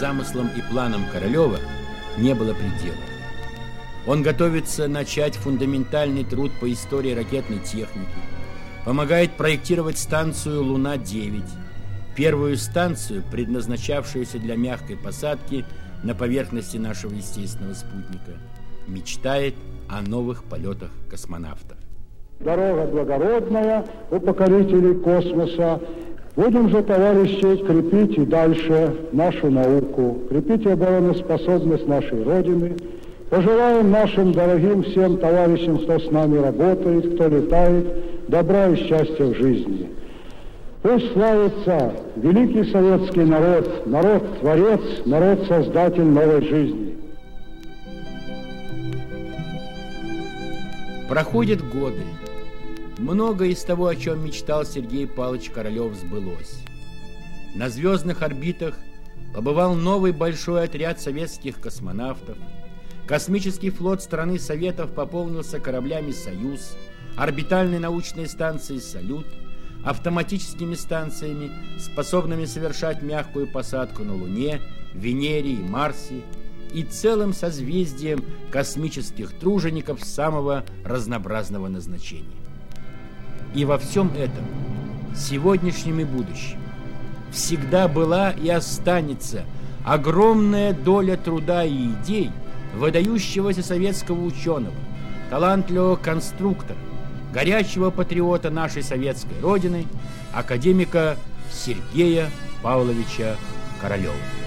замыслам и планам Королева не было предела. Он готовится начать фундаментальный труд по истории ракетной техники, помогает проектировать станцию «Луна-9», первую станцию, предназначавшуюся для мягкой посадки на поверхности нашего естественного спутника, мечтает о новых полетах космонавтов. Дорога благородная у покорителей космоса. Будем же, товарищи, крепить и дальше нашу науку, крепить обороноспособность нашей Родины. Пожелаем нашим дорогим всем товарищам, кто с нами работает, кто летает, добра и счастья в жизни. Пусть славится великий советский народ, народ-творец, народ-создатель новой жизни. Проходят годы. Многое из того, о чем мечтал Сергей Павлович Королев, сбылось. На звездных орбитах побывал новый большой отряд советских космонавтов. Космический флот страны Советов пополнился кораблями «Союз», орбитальной научной станцией «Салют», автоматическими станциями, способными совершать мягкую посадку на Луне, Венере и Марсе, и целым созвездием космических тружеников самого разнообразного назначения. И во всем этом, сегодняшнем и будущем, всегда была и останется огромная доля труда и идей выдающегося советского ученого, талантливого конструктора, горячего патриота нашей советской Родины, академика Сергея Павловича Королева.